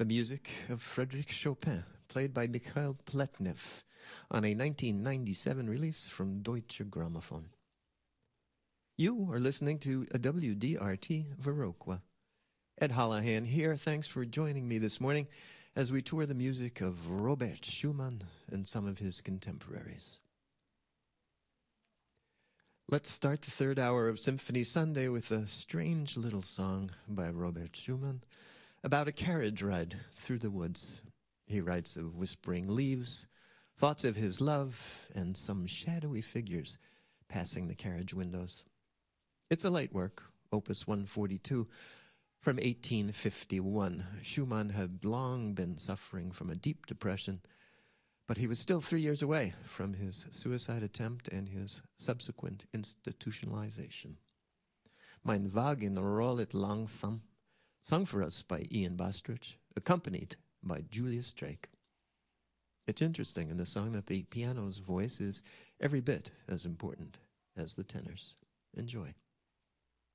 The music of Frédéric Chopin, played by Mikhail Pletnev on a 1997 release from Deutsche Grammophon. You are listening to a WDRT Viroqua. Ed Holohan here. Thanks for joining me this morning as we tour the music of Robert Schumann and some of his contemporaries. Let's start the third hour of Symphony Sunday with a strange little song by Robert Schumann about a carriage ride through the woods. He writes of whispering leaves, thoughts of his love, and some shadowy figures passing the carriage windows. It's a light work, Opus 142, from 1851. Schumann had long been suffering from a deep depression, but he was still 3 years away from his suicide attempt and his subsequent institutionalization. Mein Wagen rollet langsam, sung for us by Ian Bostridge, accompanied by Julius Drake. It's interesting in the song that the piano's voice is every bit as important as the tenor's. Enjoy.